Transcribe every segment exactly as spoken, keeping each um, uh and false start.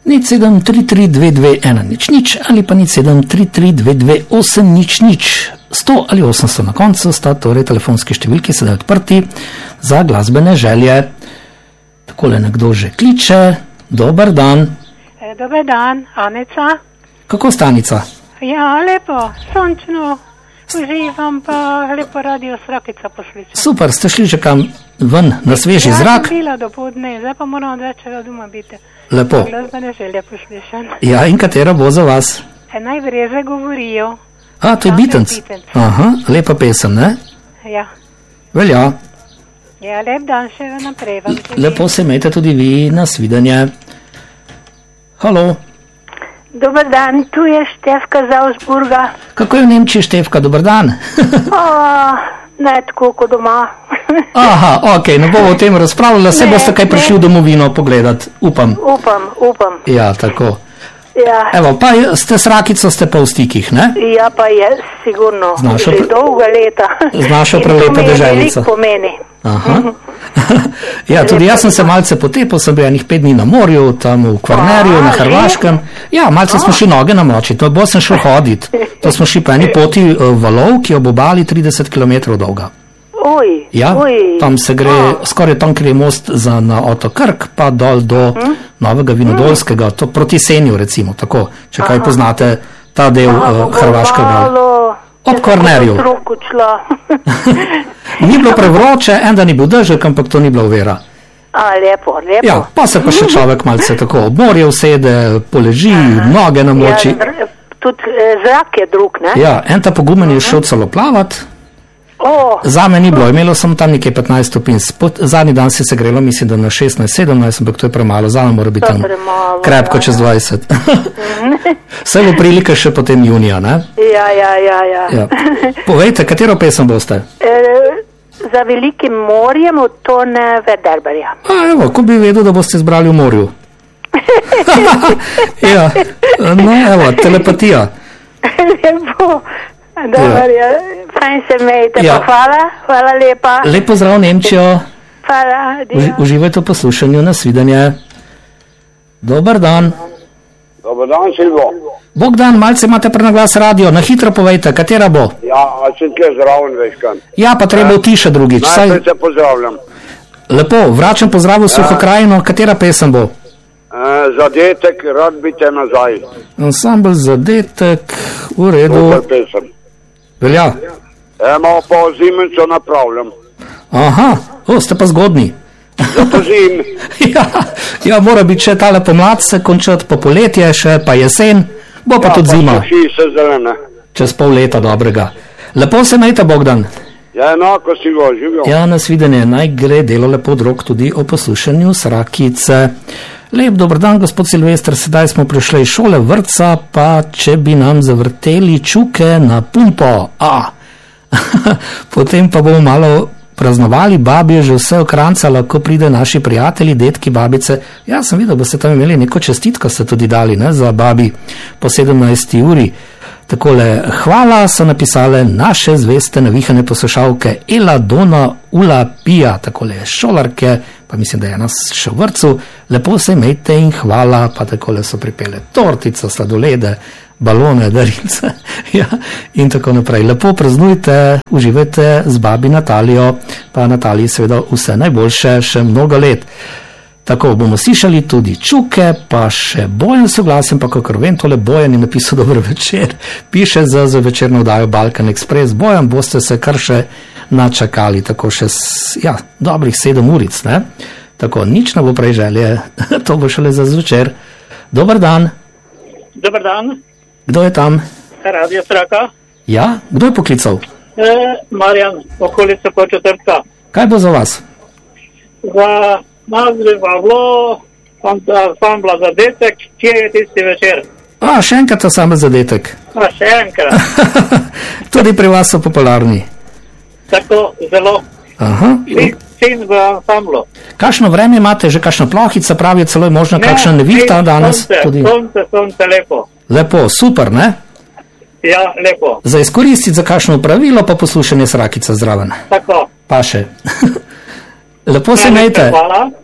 nič sedem tri tri dve dve ena nič nič ali pa nič sedem tri tri dve dve osem nič nič. sto ali osemsto na koncu sta torej telefonski številki sedaj odprti za glasbene želje. Takole nekdo že kliče. Dober dan. E, dober dan, Anica. Kako sta, Anica? Ja, lepo, sončno. Uživam pa lepo radio Srakica poslušam. Super, ste šli že kam ven na sveži ja, zrak? Ja, sem bila do podne, zdaj pa moram od večera doma biti. Lepo. Glasbene želje poslušam. Ja, in katera bo za vas? E, najbreze govorijo. A, to je Beatles. Aha, lepa pesem, ne? Ja. Velja. Ja, lep dan še naprej vam. Lepo se imejte tudi vi, nasvidenje. Halo. Dobar dan, tu je Štefka z Augsburga. Kako je v Nemčiji, Štefka? Dobar dan. o, ne tako kot doma. Aha, ok, ne bomo o tem razpravljali, se boste kaj prišli v domovino pogledati, upam. Upam, upam. Ja, tako. Ja. Evo, pa ste s Rakico, ste pa v stikih, ne? Ja, pa je, sigurno, že pre... dolga leta. Z našo prelepo deželico. In to mi je veliko pomeni. Aha. Ja, tudi jaz sem se malce potepal, sem bil enih pet dni na morju, tam v Kvarnerju, na Hrvaškem. Ja, malce smo šli noge namočiti, to bo sem šel hoditi. To smo šli po eni poti valov, ki ob obali trideset kilometrov dolga. Oj, ja, oj. Tam se gre, oh. skoraj tam, kjer je most za, na otok Krk, pa dol do hm? Novega Vinodolskega, to proti Senju recimo, tako, če kaj Aha. poznate ta del Aha, uh, Hrvaškega. Ob Kvarnerju. Ni bilo prevroče, en dan ni bil dežek, ampak to ni bila ovira. A, lepo, lepo. Ja, pa se pa še človek malce tako ob morje usede, poleži, Aha. noge namoči. Ja, tudi zrak je drug, ne? Ja, en ta pogumen je šel celo plavat. Oh. Zame ni bilo, imelo sem tam nekaj petnajst stopinj, zadnji dan se je segrelo, mislim, da na šestnajst sedemnajst, ampak to je premalo, zame mora biti tam premalo, krepko ja, čez dvajset. Vse bo prilika še potem junija, ne? Ja, ja, ja, ja. ja. Povejte, katero pesem boste? E, za velikim morjem od Tone Wederberja. A, evo, ko bi vedel, da boste izbrali v morju. Ja, no, evo, telepatija. Lepo. Dobar, ja. Fajn se imejte, ja. pa hvala, hvala lepa. Lep pozdrav Nemčijo. Hvala, adijo. Uživajte v poslušanju, nasvidenje. Dobar dan. Dobar dan, Silvo. Bogdan, malce imate prenaglas radio, na hitro povejte, katera bo? Ja, a sem tle zraven večkan. Ja, pa treba v tiše drugič. Najprej se pozdravljam. Lepo, vračam pozdrav v ja. Suhokrajino, katera pesem bo? Uh, zadetek, rad bi te nazaj. Ansambl Zadetek, v redu. Super pesem. Velja. Emo pa zimenco napravljam. Aha, o, ste pa zgodni. Zato zim. ja, ja, mora biti še tale pomlad se končati, pa poletje še, pa jesen, bo pa ja, tudi zima. Ja, pa še se zelene. Čez pol leta dobrega. Lepo se imejte, Bogdan. Ja, enako si go, živijo. Ja, nasvidenje, naj gre delo lepo drog tudi o poslušanju Srakice. Lep dober dan, gospod Silvester, sedaj smo prišli iz šole, vrtca, pa če bi nam zavrteli čuke na pumpo. A, potem pa bomo malo praznovali, babi je že vse okrancala, ko pride naši prijatelji, detki, babice. Ja, sem videl, da ste tam imeli neko čestitko, ste tudi dali, ne, za babi po sedemnajsti uri. Takole, hvala, so napisale naše zveste navihane poslušalke Ela, Dona, Ula, Pija, takole šolarke, pa mislim, da je nas še v vrtcu, lepo se imejte in hvala, pa takole so pripele tortico, sladolede, balone, darince, ja, in tako naprej. Lepo praznujte, uživajte z babi Natalijo, pa Nataliji seveda vse najboljše, še mnogo let. Tako bomo slišali tudi čuke, pa še Bojan soglasjem, pa kakor vem, tole Bojan je napisal dober večer, piše za, za večerno oddajo Balkan Express. Bojan, boste se kar še načakali, tako še, ja, dobrih sedem uric, ne? Tako, nič ne bo prej želje, to bo šele za zvečer. Dobar dan. Dobar dan. Kdo je tam? Radio Straka. Ja, kdo je poklical? E, Marjan, okolica po četrtka. Kaj bo za vas? Za naziv Pavlo, ansambla Zadetek, kje je tisti večer? A, še enkrat ansambl Zadetek. A, še enkrat. Tudi pri vas so popularni. Tako, zelo. Aha. Sin v ansamblu. Kakšno vreme imate, že kakšna plohica, pravijo celo je možno kakšna nevihta danes? Sonce, tudi... sonce, sonce, lepo. Lepo, super, ne? Ja, lepo. Za izkoristiti za kakšno pravilo, pa poslušanje Srakica zraven. Tako. Pa še. Lepo se imejte. Hvala.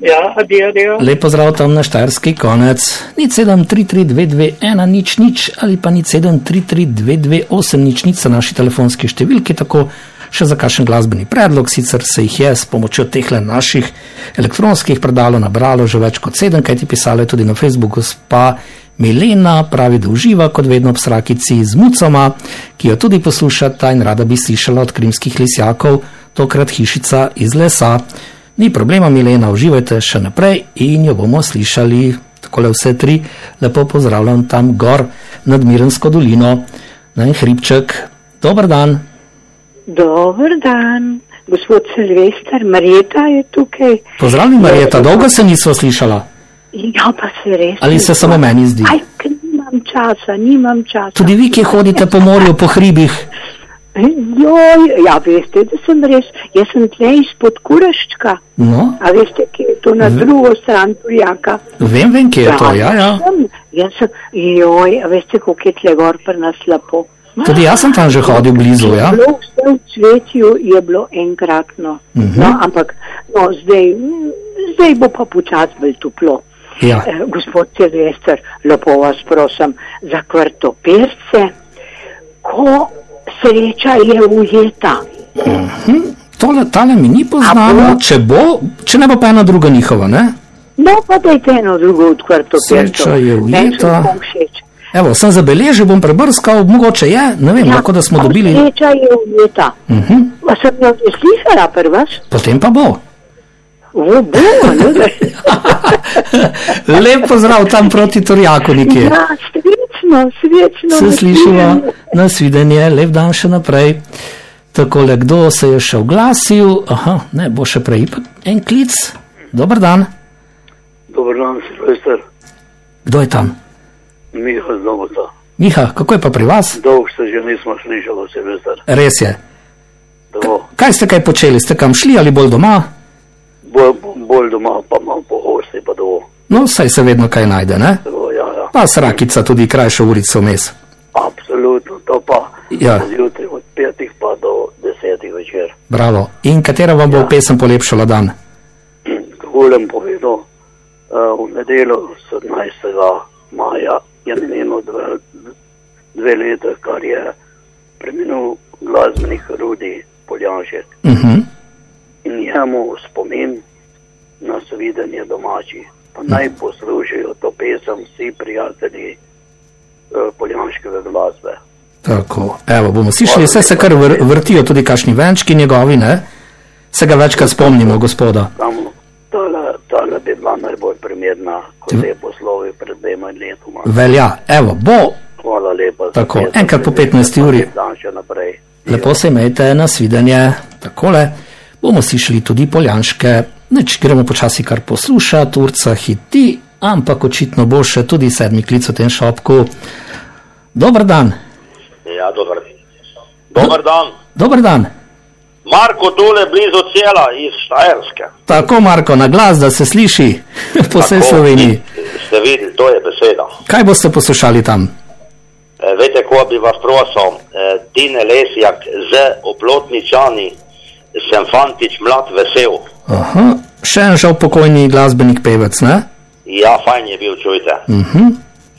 Ja, adijo, adijo. Lepo zdrav tam na Štajerski konec. Nič sedem tri tri dve dve ena nič nič ali pa nič sedem tri tri dve dve osem nič nič so naši telefonski številki, tako še za kakšen glasbeni predlog, sicer se jih je s pomočjo tehle naših elektronskih predalov nabralo že več kot sedem, kaj ti pisalo je tudi na Facebooku. Gospa Milena pravi, da uživa kot vedno ob srakici z mucoma, ki jo tudi poslušata in rada bi slišala od krimskih lisjakov, tokrat Hišica iz lesa. Ni problema, Milena, uživajte še naprej in jo bomo slišali. Takole vse tri lepo pozdravljam tam gor nad Mirensko dolino. Na en hribček. Dober dan. Dober dan, gospod Silvester, Marjeta je tukaj. Pozdravljam, Marjeta, dolgo se nismo slišala. Ja, pa se res. Ali se samo meni zdi? Aj, nimam časa, nimam časa. Tudi vi, ki hodite po morju, po hribih. Joj, ja, veste, da sem res, jaz sem tle izpod Kuraščka. No. A veste, kje je to na v... drugo stran Turjaka? Vem, vem, kje je to, ja, ja. Sem, jaz sem, joj, a veste, koliko je tle gor pri nas lepo. Tudi jaz sem tam že hodil blizu, ja. Bilo vse v cvetju je bilo enkratno, uh-huh. No, ampak, no, zdaj, zdaj bo pa počas bolj toplo. Ja. Eh, gospod Silvester, lepo vas prosim, za kvartoperce, ko sreča je ujeta. Uh-huh. Tole, tale mi ni poznano, če bo, če ne bo pa ena druga njihova, ne? No, pa dajte eno drugo od kvartopercev. Sreča je ujeta. Evo, sem zabeležil, bom prebrskal, mogoče je, ne vem, ja, lahko da smo dobili. Sreča je ujeta. Uh-huh. Pa sem jo že slišala pri vas? Potem pa bo. O, bo, ne? Lep pozdrav tam proti Torjaku nekje. Ja, srečno, srečno. Se slišimo, nasvidenje, lep dan še naprej. Takole, kdo se je še oglasil? Aha, ne, bo še prej en klic. Dobar dan. Dobar dan, Silvester. Kdo je tam? Miha z Novota. Miha, kako je pa pri vas? Dolgo se že nismo slišali, Silvester. Res je. K- kaj ste kaj počeli? Ste kam šli ali bolj doma? Bolj, bolj doma, pa malo po hosti, pa dovo. No, saj se vedno kaj najde, ne? Dovo, ja, ja. Pa srakica tudi krajšo urico vmes. Absolutno, to pa Ja. zjutraj od petih pa do desetih večer. Bravo. In katera vam bo Ja. pesem polepšala dan? Kulem povedal, uh, v nedeljo sedemnajstega maja je minilo dve, dve leta, kar je preminul glasbenik Rudi Poljanšek. Uh-huh. In njemu spomin na svidenje domači. Pa naj poslušajo to pesem vsi prijatelji uh, Poljanškeve glasbe. Tako, evo, bomo slišali, vse se kar vr- vrtijo tudi kakšni venčki njegovi, ne? Se ga večkrat spomnimo, gospoda. Tam tale, tale bi bila najbolj primerna, kot je poslovi pred dvema letoma. Velja, evo, bo. Hvala lepa. za Tako, pesem, enkrat po petnajsti uri. Dan še naprej. Lepo se imejte, nasvidenje. Takole, bomo slišali tudi Poljanške. Neč, gremo počasi kar poslušati, urca hiti, ampak očitno bo še tudi sedmi klic v tem šopku. Dobar dan. Ja, dober, dober dan. Dobar dan. Marko tule blizu Cela iz Štajerske. Tako, Marko, na glas, da se sliši po vsej Sloveniji. Ste videli, to je beseda. Kaj boste poslušali tam? E, vete, ko bi vas prosil, e, Tine Lesjak z Oplotničani, sem fantič mlad vesel. Aha, še en žal pokojni glasbenik pevec, ne? Ja, fajn je bil, čujte. Mhm.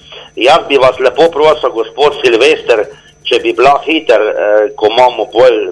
Jaz bi vas lepo prosil, gospod Silvester, če bi bila hiter, eh, ko imamo bolj